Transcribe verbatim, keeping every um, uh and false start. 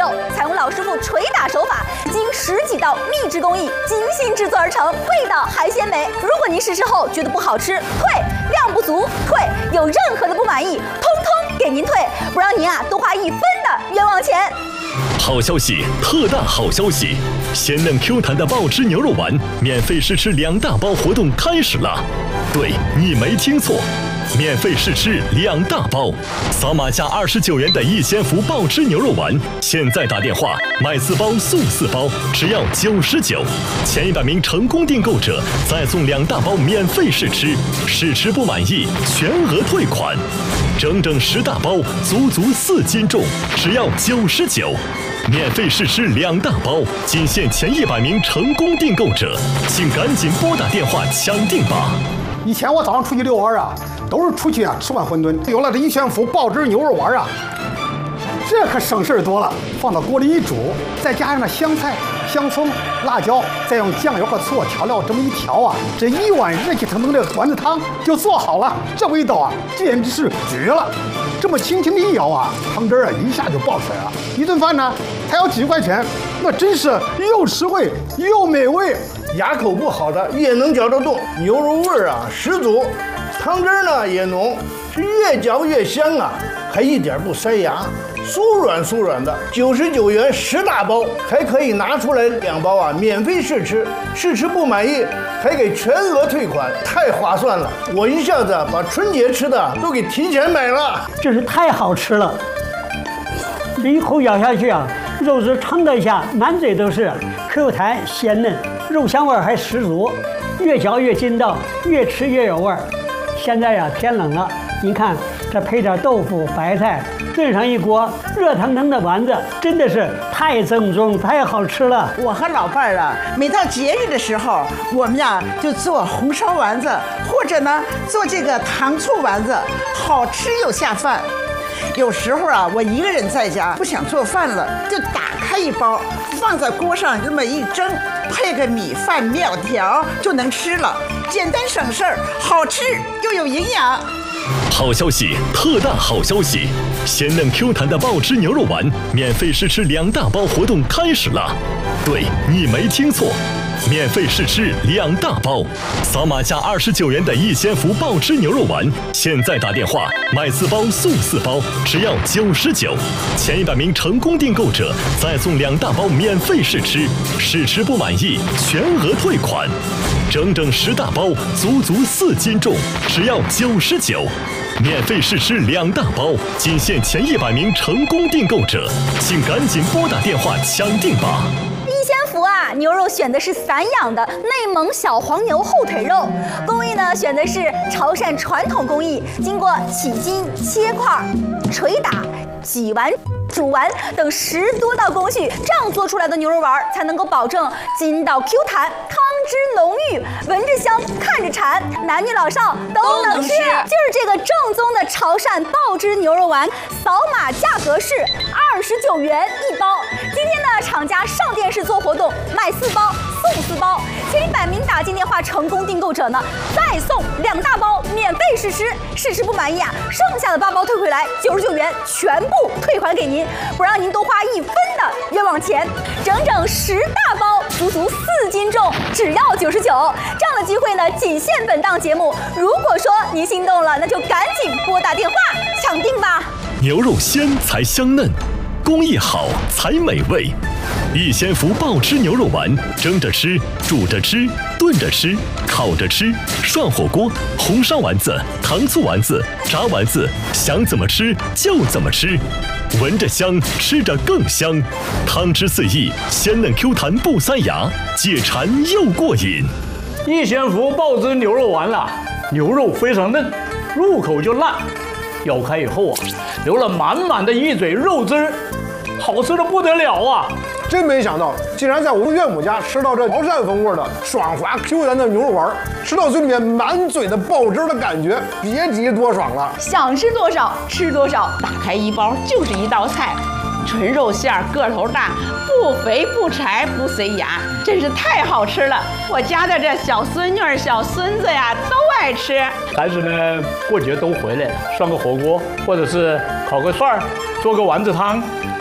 肉，采用老师傅捶打手法，经十几道秘制工艺精心制作而成，味道还鲜美。如果您试吃后觉得不好吃，退；量不足，退；有任何的不满意，通通给您退，不让您啊多花一分的冤枉钱。 好消息，特大好消息！鲜嫩 Q 弹的爆汁牛肉丸免费试吃两大包活动开始了。对，你没听错，免费试吃两大包，扫码价二十九元的逸仙福爆汁牛肉丸，现在打电话买四包送四包，只要九十九。前一百名成功订购者再送两大包免费试吃，试吃不满意全额退款。整整十大包，足足四斤重，只要九十九。免费试吃两大包，仅限前一百名成功订购者，请赶紧拨打电话抢订吧。 以前我早上出去遛弯啊，都是出去啊吃碗馄饨，有了这逸仙福爆汁牛肉丸啊，这可省事儿多了。放到锅里一煮，再加上那香菜、香葱、辣椒，再用酱油和醋调料这么一调啊，这一碗热气腾腾的丸子汤就做好了。这味道啊，简直是绝了！这么轻轻的一舀啊，汤汁啊一下就爆出来了。一顿饭呢才要几十块钱，那真是又实惠又美味。 牙口不好的也能嚼得动，牛肉味儿啊十足，汤汁呢也浓，是越嚼越香啊，还一点不塞牙，酥软酥软的。九十九元十大包，还可以拿出来两包啊，免费试吃，试吃不满意还给全额退款，太划算了！我一下子把春节吃的都给提前买了， 真是太好吃了。这一口咬下去啊，肉质撑得一下，满嘴都是 Q 弹鲜嫩，肉香味还十足，越嚼越筋道，越吃越有味儿。现在呀、啊、天冷了，您看这配点豆腐、白菜，炖上一锅热腾腾的丸子，真的是太正宗、太好吃了。 我和老伴儿啊，每到节日的时候，我们呀就做红烧丸子，或者呢做这个糖醋丸子，好吃又下饭。有时候啊，我一个人在家不想做饭了，就打开一包，放在锅上这么一蒸，配个米饭、面条就能吃了，简单省事儿，好吃又有营养。 好消息，特大好消息！鲜嫩 Q 弹的爆汁牛肉丸免费试吃两大包活动开始了。对，你没听错，免费试吃两大包，扫码价二十九元的逸仙福爆汁牛肉丸，现在打电话买四包送四包，只要九十九。前一百名成功订购者再送两大包免费试吃，试吃不满意全额退款。整整十大包，足足四斤重，只要九十九。免费试吃两大包，仅限前一百名成功订购者，请赶紧拨打电话抢订吧。 逸仙福啊，牛肉选的是散养的内蒙小黄牛后腿肉，工艺呢选的是潮汕传统工艺，经过起筋、切块、捶打、挤完、煮完等十多道工序，这样做出来的牛肉丸才能够保证筋道 Q 弹，汤汁浓郁，闻着香，看着馋，男女老少都能吃。就是这个正宗的潮汕爆汁牛肉丸，扫码价格是二十九元一包。今天呢，厂家上电视做活动，买四包送四包，前一百名打进电话成功订购者呢，再送两大包免费试吃，试吃不满意啊，剩下的八包退回来，九十九元全部退还给您，不让您多花一分的冤枉钱。整整十大包，足足四斤重，只要九十九。这样的机会呢，仅限本档节目。如果说您心动了，那就赶紧拨打电话抢订吧。 牛肉鲜才香嫩，工艺好才美味。逸仙福爆汁牛肉丸，蒸着吃，煮着吃，炖着吃，烤着吃，涮火锅，红烧丸子，糖醋丸子，炸丸子，想怎么吃就怎么吃，闻着香，吃着更香，汤汁四溢，鲜嫩 Q 弹不塞牙，解馋又过瘾。 逸仙福爆汁牛肉丸啦，牛肉非常嫩，入口就烂，咬开以后啊，流了满满的一嘴肉汁儿，好吃的不得了啊！ 真没想到，竟然在我们岳母家吃到这潮汕风味的爽滑 Q 弹的牛肉丸，吃到嘴里面满嘴的爆汁的感觉，别提多爽了。 想吃多少吃多少，打开一包就是一道菜，纯肉馅儿，个头大，不肥不柴不塞牙，真是太好吃了。我家的这小孙女儿、小孙子呀都爱吃。 孩子们过节都回来了，涮个火锅，或者是烤个串儿，做个丸子汤，